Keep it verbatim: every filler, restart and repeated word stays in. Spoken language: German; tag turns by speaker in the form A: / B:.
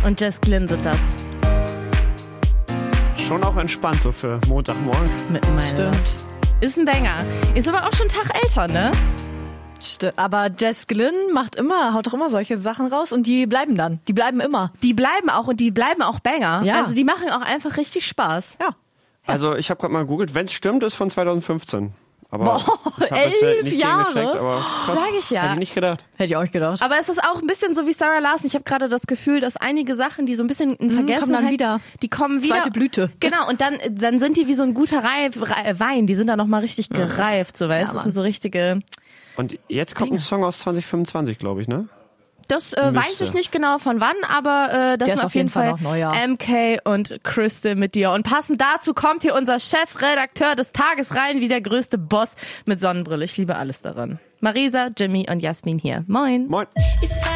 A: und Jess Glynn sind das.
B: Schon auch entspannt so für Montagmorgen.
A: Mit meiner
C: Stimmt.
A: Ist ein Banger. Ist aber auch schon einen Tag älter, ne?
C: Stimmt. Aber Jess Glynn macht immer, haut doch immer solche Sachen raus und die bleiben dann. Die bleiben immer.
A: Die bleiben auch und die bleiben auch Banger.
C: Ja.
A: Also die machen auch einfach richtig Spaß.
C: Ja.
B: Also ich habe gerade mal gegoogelt, wenn es stimmt, ist von zweitausendfünfzehn. Aber
C: Boah,
B: ich habe es
C: elf
B: nicht
C: Jahre?
B: gegengecheckt, aber krass.
A: Sag ich ja.
B: Hätte ich nicht gedacht.
C: Hätte ich auch nicht gedacht.
A: Aber es ist auch ein bisschen so wie Sarah Larson. Ich habe gerade das Gefühl, dass einige Sachen, die so ein bisschen in Vergessenheit,
C: kommen dann wieder.
A: die kommen wieder.
C: Zweite Blüte.
A: Genau, und dann, dann sind die wie so ein guter Reif, Re- Wein. Die sind dann nochmal richtig gereift, so weißt du.
C: Ja,
A: Das sind so richtige...
B: Und jetzt kommt ein Song aus zwanzig fünfundzwanzig, glaube ich, ne?
A: Das äh, weiß ich nicht genau von wann, aber äh, das
C: Der
A: sind
C: ist
A: auf jeden Fall,
C: noch neu, ja.
A: M K und Crystal mit dir. Und passend dazu kommt hier unser Chefredakteur des Tages rein, wie der größte Boss mit Sonnenbrille. Ich liebe alles daran. Marisa, Jimmy und Jasmin hier. Moin.
B: Moin.